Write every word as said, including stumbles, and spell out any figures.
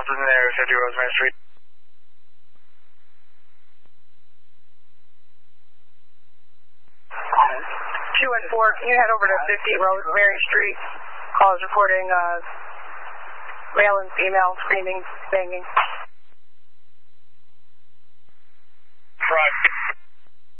Something there, fifty Rosemary Street. two one four, can you head over to fifty Rosemary Street? Call is reporting uh, male and female screaming, banging.